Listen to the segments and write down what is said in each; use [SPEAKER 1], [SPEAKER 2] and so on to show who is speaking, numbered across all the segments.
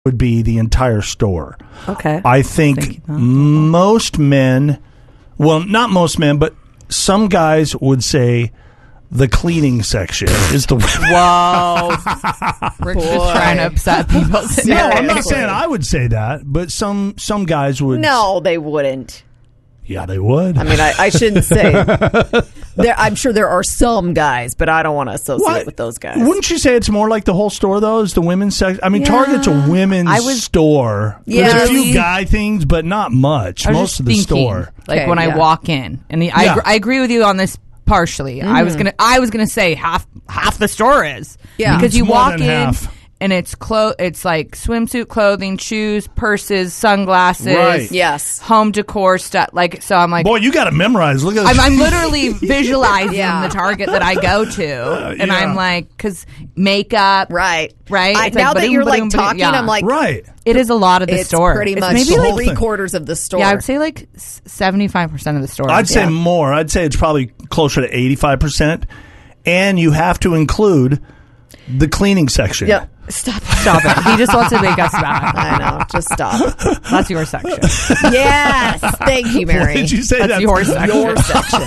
[SPEAKER 1] would be the entire store.
[SPEAKER 2] Okay.
[SPEAKER 1] I think most men, well, not most men, but some guys would say the cleaning section is the...
[SPEAKER 3] Whoa. We're just trying to upset people.
[SPEAKER 1] No, I'm not saying I would say that, but some guys would...
[SPEAKER 2] No, they wouldn't.
[SPEAKER 1] Yeah, they would.
[SPEAKER 2] I mean, I shouldn't say. I'm sure there are some guys, but I don't want to associate with those guys.
[SPEAKER 1] Wouldn't you say it's more like the whole store, though, is the women's section? I mean, Target's a women's store.
[SPEAKER 2] Yeah.
[SPEAKER 1] There's a few guy things, but not much. Most of the store.
[SPEAKER 3] Like when I walk in. And I agree with you on this partially. Mm-hmm. I was gonna say half the store is. Yeah. Because you walk in... Half. And it's it's like swimsuit clothing, shoes, purses, sunglasses,
[SPEAKER 1] right.
[SPEAKER 2] Yes,
[SPEAKER 3] home decor stuff. Like, so I'm like,
[SPEAKER 1] boy, you got to memorize. Look at this.
[SPEAKER 3] I'm literally visualizing the Target that I go to, and I'm like, because makeup, right.
[SPEAKER 2] Now that you're like talking, I'm like,
[SPEAKER 1] right.
[SPEAKER 3] It is a lot of the store.
[SPEAKER 2] Pretty much maybe like 3/4 of the store.
[SPEAKER 3] Yeah, I would say like 75% of the store.
[SPEAKER 1] I'd say more. I'd say it's probably closer to 85%, and you have to include the cleaning section.
[SPEAKER 2] Yeah. Stop
[SPEAKER 3] it. He just wants to make us mad.
[SPEAKER 2] I know. Just stop.
[SPEAKER 3] That's your section.
[SPEAKER 2] Yes. Thank you, Mary.
[SPEAKER 1] What did you say?
[SPEAKER 3] That's your section.
[SPEAKER 2] Your section.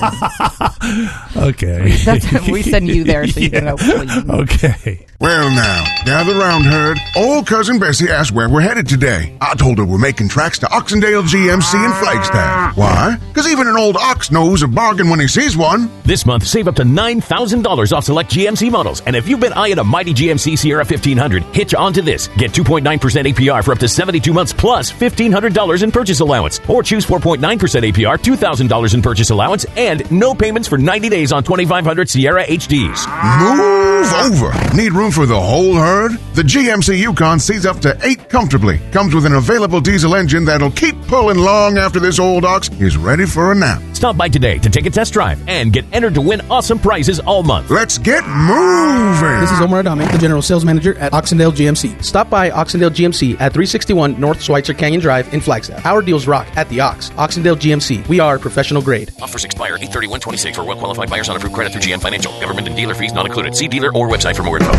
[SPEAKER 1] Okay.
[SPEAKER 3] We send you there so you can go clean.
[SPEAKER 1] Okay.
[SPEAKER 4] Well, now, gather round, herd. Old Cousin Bessie asked where we're headed today. I told her we're making tracks to Oxendale GMC in Flagstaff. Why? Because even an old ox knows a bargain when he sees one.
[SPEAKER 5] This month, save up to $9,000 off select GMC models. And if you've been eyeing a mighty GMC Sierra 1500, hitch on to this. Get 2.9% APR for up to 72 months plus $1,500 in purchase allowance. Or choose 4.9% APR, $2,000 in purchase allowance, and no payments for 90 days on 2500 Sierra HDs.
[SPEAKER 4] Move over. Need room for the whole herd? The GMC Yukon seats up to 8 comfortably. Comes with an available diesel engine that'll keep pulling long after this old ox is ready for a nap.
[SPEAKER 5] Stop by today to take a test drive and get entered to win awesome prizes all month.
[SPEAKER 4] Let's get moving.
[SPEAKER 6] This is Omar Adame, the General Sales Manager at Oxendale GMC. Stop by Oxendale GMC at 361 North Schweitzer Canyon Drive in Flagstaff. Our deals rock at the Ox. Oxendale GMC. We are professional grade.
[SPEAKER 5] Offers expire 8/31/26 for well-qualified buyers on approved credit through GM Financial. Government and dealer fees not included. See dealer or website for more info.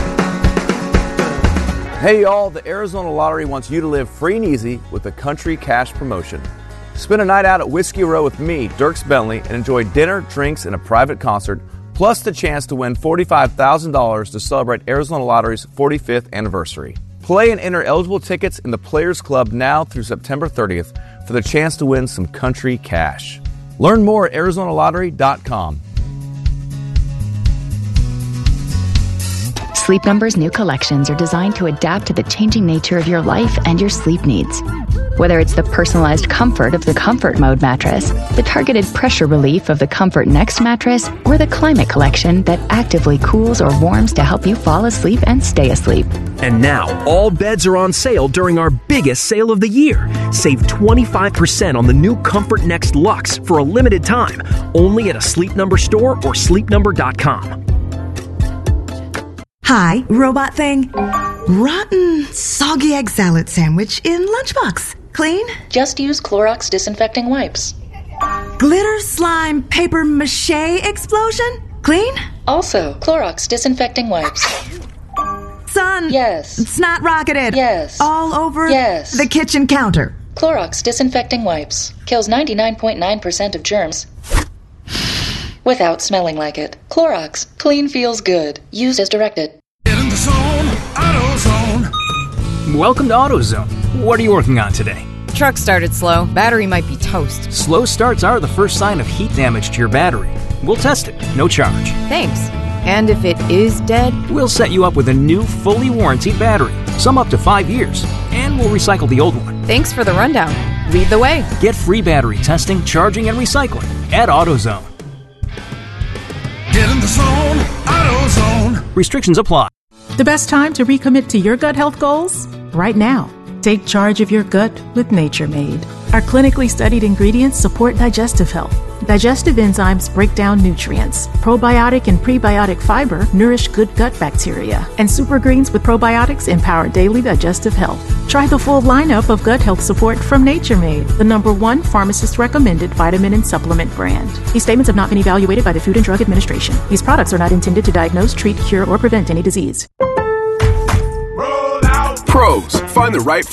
[SPEAKER 7] Hey y'all, the Arizona Lottery wants you to live free and easy with the Country Cash promotion. Spend a night out at Whiskey Row with me, Dierks Bentley, and enjoy dinner, drinks, and a private concert, plus the chance to win $45,000 to celebrate Arizona Lottery's 45th anniversary. Play and enter eligible tickets in the Players Club now through September 30th for the chance to win some Country Cash. Learn more at ArizonaLottery.com.
[SPEAKER 8] Sleep Number's new collections are designed to adapt to the changing nature of your life and your sleep needs. Whether it's the personalized comfort of the Comfort Mode mattress, the targeted pressure relief of the Comfort Next mattress, or the Climate Collection that actively cools or warms to help you fall asleep and stay asleep.
[SPEAKER 9] And now, all beds are on sale during our biggest sale of the year. Save 25% on the new Comfort Next Luxe for a limited time, only at a Sleep Number store or sleepnumber.com.
[SPEAKER 10] Hi, robot thing. Rotten, soggy egg salad sandwich in lunchbox. Clean?
[SPEAKER 11] Just use Clorox disinfecting wipes.
[SPEAKER 10] Glitter slime paper mache explosion? Clean?
[SPEAKER 11] Also, Clorox disinfecting wipes.
[SPEAKER 10] Sun.
[SPEAKER 11] Yes.
[SPEAKER 10] Snot rocketed.
[SPEAKER 11] Yes.
[SPEAKER 10] All over
[SPEAKER 11] yes.
[SPEAKER 10] the kitchen counter.
[SPEAKER 11] Clorox disinfecting wipes. Kills 99.9% of germs without smelling like it. Clorox. Clean feels good. Used as directed.
[SPEAKER 12] Get in the zone. AutoZone.
[SPEAKER 13] Welcome to AutoZone. What are you working on today?
[SPEAKER 3] Truck started slow. Battery might be toast.
[SPEAKER 13] Slow starts are the first sign of heat damage to your battery. We'll test it. No charge.
[SPEAKER 3] Thanks. And if it is dead?
[SPEAKER 13] We'll set you up with a new, fully warranted battery. Some up to 5 years. And we'll recycle the old one.
[SPEAKER 3] Thanks for the rundown. Lead the way.
[SPEAKER 13] Get free battery testing, charging, and recycling at AutoZone.
[SPEAKER 12] Get in the zone. AutoZone.
[SPEAKER 13] Restrictions apply.
[SPEAKER 14] The best time to recommit to your gut health goals? Right now. Take charge of your gut with Nature Made. Our clinically studied ingredients support digestive health. Digestive enzymes break down nutrients. Probiotic and prebiotic fiber nourish good gut bacteria. And super greens with probiotics empower daily digestive health. Try the full lineup of gut health support from Nature Made, the #1 pharmacist-recommended vitamin and supplement brand. These statements have not been evaluated by the Food and Drug Administration. These products are not intended to diagnose, treat, cure, or prevent any disease.
[SPEAKER 12] Roll out
[SPEAKER 15] Pros. Find the right